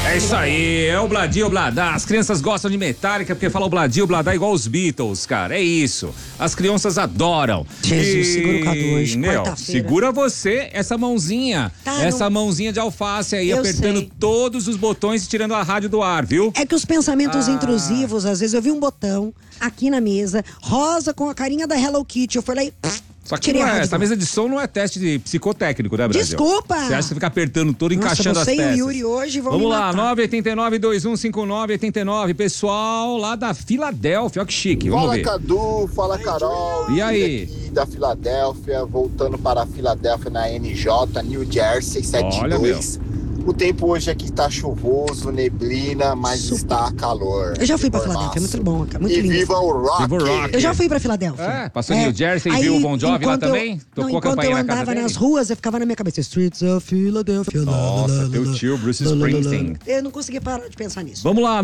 É isso aí, é o Bladinho Bladá. As crianças gostam de Metallica porque fala o Bladinho Bladá igual os Beatles, cara. É isso. As crianças adoram. Jesus, segura o Cadu hoje, quarta-feira. Segura você essa mãozinha. Tá, essa mãozinha de alface aí, apertando todos os botões e tirando a rádio do ar, viu? É que os pensamentos intrusivos, às vezes eu vi um botão aqui na mesa, rosa com a carinha da Hello Kitty. Eu fui lá e... Só que essa mesa de som não é teste de psicotécnico, né, Brasil? Desculpa! Você acha que fica apertando tudo, encaixando as peças. Você e o Yuri hoje vão Vamos me lá, matar. 989-2159-89. Pessoal lá da Filadélfia, ó que chique. Vamos ver. Fala, Cadu, fala, Carol. E aí? Aqui da Filadélfia, voltando para a Filadélfia na NJ, New Jersey, 72. O tempo hoje aqui tá chuvoso, neblina, mas está calor. Eu já fui pra Filadélfia, é muito bom, muito lindo. Viva o rock! Viva o rock! Eu já fui pra Filadélfia. Passou New Jersey e viu o Bon Jovi lá também? Tocou a campainha na casa dele? Enquanto eu andava nas ruas, eu ficava na minha cabeça, Streets of Philadelphia. Nossa, teu tio Bruce Springsteen. Eu não conseguia parar de pensar nisso. Vamos lá,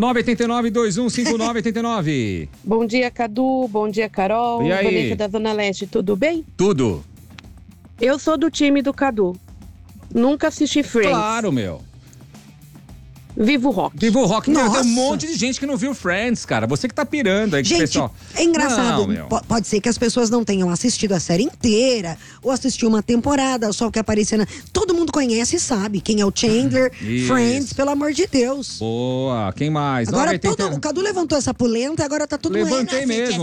989-2159-89. Bom dia, Cadu. Bom dia, Carol. E aí? Vanessa da Zona Leste, tudo bem? Tudo. Eu sou do time do Cadu. Nunca assisti Friends. Claro, meu. Viva o rock. Viva o rock. Meu, tem Nossa. um monte de gente que não viu Friends, cara. Você que tá pirando aí, Gente, pessoal. é engraçado. Não, meu. Pode ser que as pessoas não tenham assistido a série inteira ou assistido uma temporada, só que aparecer na... Todo mundo conhece e sabe quem é o Chandler, Isso. Friends, pelo amor de Deus. Boa, quem mais? Agora 980... o Cadu levantou essa polenta e agora tá tudo Levantei mesmo,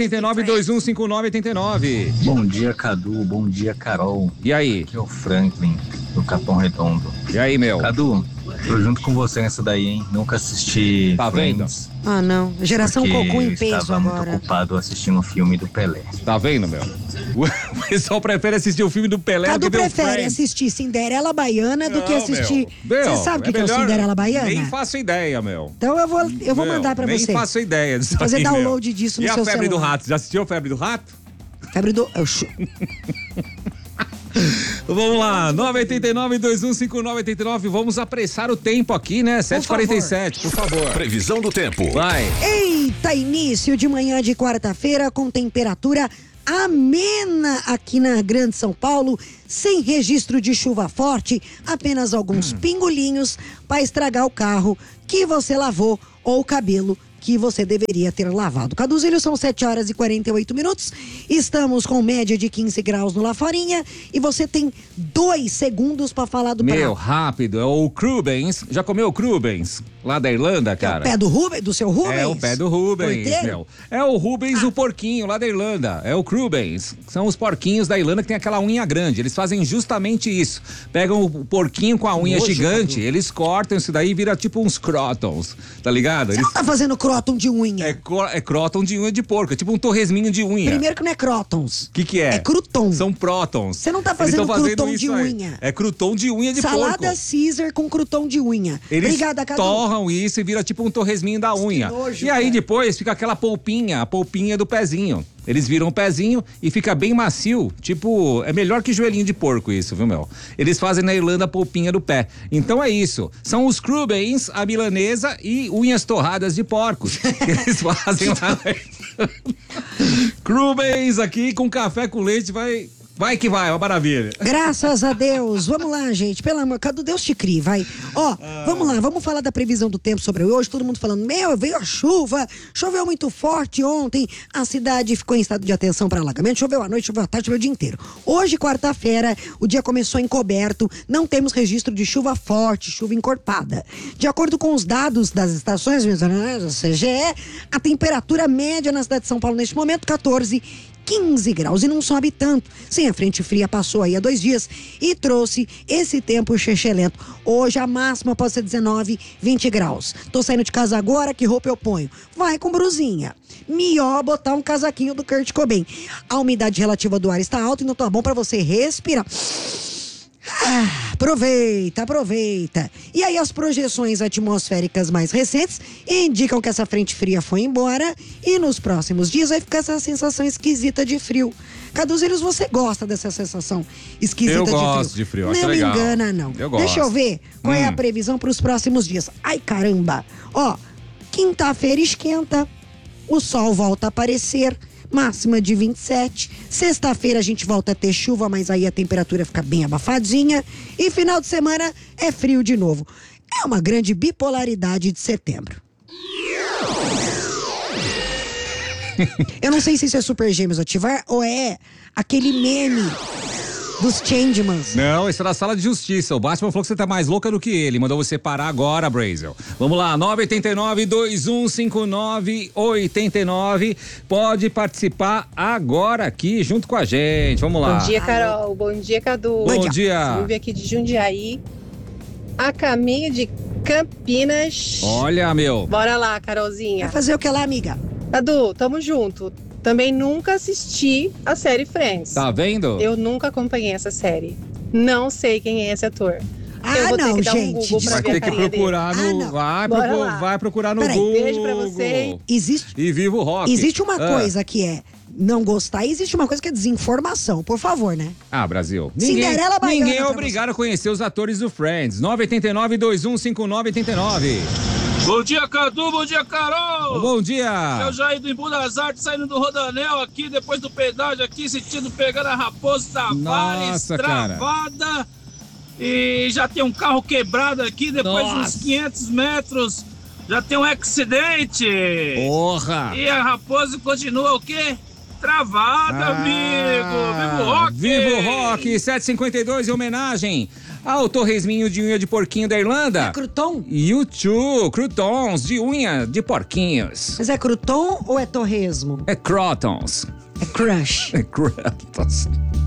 989-2159-89. Bom dia, Cadu. Bom dia, Carol. E aí? Aqui é o Franklin, do Capão Redondo. E aí, meu? Cadu, tô junto com você nessa daí, hein? Nunca assisti Tá Friends. Ah, não. Geração porque cocô em eu peso estava muito agora. ocupado assistindo o filme do Pelé. Tá vendo, meu? O pessoal prefere assistir o filme do Pelé Cadu do que ver o prefere Friends. assistir Cinderela Baiana do que Não, assistir... meu. Você sabe o que é o melhor- Cinderela Baiana? Nem faço ideia, meu. Então eu vou Meu, mandar pra nem você. faço ideia disso Fazer aí, download meu. disso no e seu a Febre do celular. Rato? Já assistiu a Febre do Rato? Febre do... Vamos lá, 989-2159-89. Vamos apressar o tempo aqui, né? 7h47, por favor. Previsão do tempo. Vai. Eita, início de manhã de quarta-feira com temperatura amena aqui na Grande São Paulo, sem registro de chuva forte, apenas alguns pingolinhos para estragar o carro que você lavou ou o cabelo que você deveria ter lavado. Caduzilho, são 7h48. Estamos com média de 15 graus no Laforinha e você tem 2 segundos para falar do Meu, prato. rápido, é o Crubens. Já comeu o Crubens? Lá da Irlanda, cara? É o pé do Rubens, do seu Rubens? É o pé do Rubens, Porteiro? meu. É o Rubens, o porquinho lá da Irlanda. É o Crubens. São os porquinhos da Irlanda que tem aquela unha grande. Eles fazem justamente isso. Pegam o porquinho com a unha Nojo, gigante, Cadu. eles cortam isso daí e vira tipo uns crotons, tá ligado? Você Eles... não tá fazendo cróton de unha. É croton de unha de porco, é tipo um torresminho de unha. Primeiro que não é crótons. O que é? É crouton. São prótons. Você não tá Eles fazendo tão fazendo crouton isso de aí. unha. É crouton de unha de Salada porco. Caesar com crouton de unha. Eles Obrigada, Cadu. torram isso e vira tipo um torresminho da unha. nojo, e aí cara. depois fica aquela polpinha, a polpinha do pezinho. Eles viram o pezinho e fica bem macio, tipo, é melhor que joelhinho de porco isso, viu, meu? Eles fazem na Irlanda a polpinha do pé. Então é isso, são os Crubens, a milanesa e unhas torradas de porcos. Que eles fazem lá. Crubens aqui com café com leite, vai que vai, uma maravilha. Graças a Deus. Vamos lá, gente. Pelo amor, Cadu, Deus te crie, vai. Ó, vamos lá, vamos falar da previsão do tempo sobre hoje. Todo mundo falando, veio a chuva, choveu muito forte ontem, a cidade ficou em estado de atenção para alagamento, choveu à noite, choveu à tarde, choveu o dia inteiro. Hoje, quarta-feira, o dia começou encoberto, não temos registro de chuva forte, chuva encorpada. De acordo com os dados das estações meteorológicas, da CGE, a temperatura média na cidade de São Paulo neste momento, 15 graus e não sobe tanto. Sim, a frente fria passou aí há 2 dias e trouxe esse tempo chechelento. Hoje a máxima pode ser 19, 20 graus. Tô saindo de casa agora, que roupa eu ponho? Vai com brusinha. Melhor botar um casaquinho do Kurt Cobain. A umidade relativa do ar está alta e não tá bom para você respirar. Aproveita. E aí as projeções atmosféricas mais recentes indicam que essa frente fria foi embora e nos próximos dias vai ficar essa sensação esquisita de frio. Caduzeiros, você gosta dessa sensação esquisita de frio? Eu gosto de frio, acho não legal. Não me engana, não. Eu gosto. Deixa eu ver qual é a previsão para os próximos dias. Ai, caramba. Ó, quinta-feira esquenta, o sol volta a aparecer, máxima de 27. Sexta-feira a gente volta a ter chuva, mas aí a temperatura fica bem abafadinha. E final de semana é frio de novo. É uma grande bipolaridade de setembro. Eu não sei se isso é Super Gêmeos ativar ou é aquele meme dos Changemans. Não, isso é da sala de justiça. O Batman falou que você tá mais louca do que ele. Mandou você parar agora, Brazel. Vamos lá, 989-2159-89. Pode participar agora aqui junto com a gente. Vamos lá. Bom dia, Carol. Bom dia, Cadu. Bom dia. Silvia aqui de Jundiaí, a caminho de Campinas. Olha, meu. Bora lá, Carolzinha. Vai fazer o que lá, amiga? Cadu, tamo junto. Também nunca assisti a série Friends. Tá vendo? Eu nunca acompanhei essa série. Não sei quem é esse ator. Eu vou ter que dar um Google pra Vai ver a ter que carinha procurar dele. no... Bora lá. Vai procurar no Peraí. Google. Beijo pra você. E viva o rock. Existe uma coisa que é não gostar e existe uma coisa que é desinformação. Por favor, né? Ah, Brasil. Cinderela Baiana Ninguém é pra obrigado a conhecer os atores do Friends. 989-2159-89. Bom dia, Cadu. Bom dia, Carol. Bom dia. Eu já indo em Embu das Artes, saindo do Rodanel aqui, depois do pedágio aqui, sentindo pegando a Raposo Tavares, Nossa, cara. travada. E já tem um carro quebrado aqui, depois de uns Nossa. 500 metros, já tem um acidente. Porra. E a Raposo continua o quê? Travada, amigo. Viva o rock. Viva o rock. 752 em homenagem ao torresminho de unha de porquinho da Irlanda. É crouton? YouTube, croutons de unha de porquinhos. Mas é crouton ou é torresmo? É crotons. É crush. É crotons.